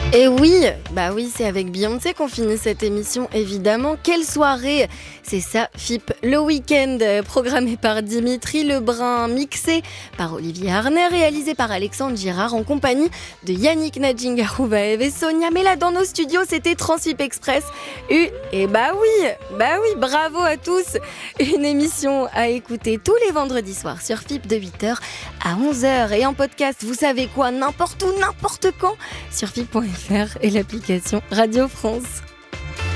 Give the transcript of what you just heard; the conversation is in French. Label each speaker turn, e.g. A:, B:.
A: Et oui, c'est avec Beyoncé qu'on finit cette émission, évidemment. Quelle soirée! C'est ça, FIP, le week-end, programmé par Dimitri Lebrun, mixé par Olivier Arnay, réalisé par Alexandre Girard, en compagnie de Yannick Nadjingarouvaev et Sonia. Mais là, dans nos studios, c'était Transip Express. Et bravo à tous! Une émission à écouter tous les vendredis soirs sur FIP de 8h à 11h. Et en podcast, vous savez quoi, n'importe où, n'importe quand, sur FIP.fr et l'application Radio France.